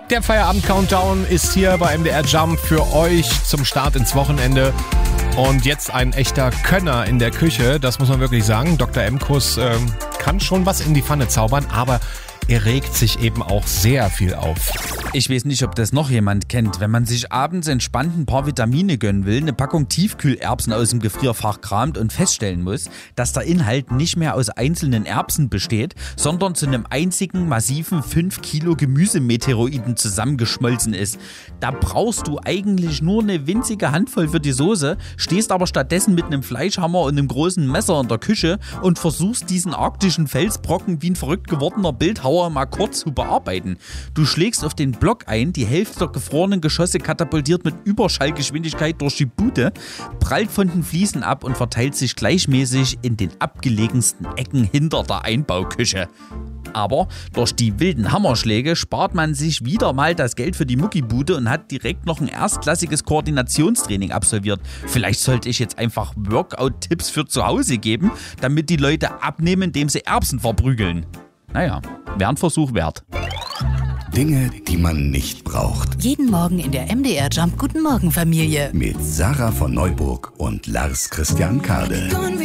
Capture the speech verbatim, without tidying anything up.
Der Feierabend-Countdown ist hier bei M D R Jump für euch zum Start ins Wochenende. Und jetzt ein echter Könner in der Küche, das muss man wirklich sagen. Doktor Emkus ähm, kann schon was in die Pfanne zaubern, aber er regt sich eben auch sehr viel auf. Ich weiß nicht, ob das noch jemand kennt. Wenn man sich abends entspannt ein paar Vitamine gönnen will, eine Packung Tiefkühlerbsen aus dem Gefrierfach kramt und feststellen muss, dass der Inhalt nicht mehr aus einzelnen Erbsen besteht, sondern zu einem einzigen massiven fünf Kilo Gemüsemeteoroiden zusammengeschmolzen ist. Da brauchst du eigentlich nur eine winzige Handvoll für die Soße, stehst aber stattdessen mit einem Fleischhammer und einem großen Messer in der Küche und versuchst diesen arktischen Felsbrocken wie ein verrückt gewordener Bildhauer mal kurz zu bearbeiten. Du schlägst auf den Block ein, die Hälfte der gefrorenen Geschosse katapultiert mit Überschallgeschwindigkeit durch die Bude, prallt von den Fliesen ab und verteilt sich gleichmäßig in den abgelegensten Ecken hinter der Einbauküche. Aber durch die wilden Hammerschläge spart man sich wieder mal das Geld für die Muckibude und hat direkt noch ein erstklassiges Koordinationstraining absolviert. Vielleicht sollte ich jetzt einfach Workout-Tipps für zu Hause geben, damit die Leute abnehmen, indem sie Erbsen verprügeln. Naja, wäre ein Versuch wert. Dinge, die man nicht braucht. Jeden Morgen in der M D R Jump Guten Morgen Familie. Mit Sarah von Neuburg und Lars Christian Kade.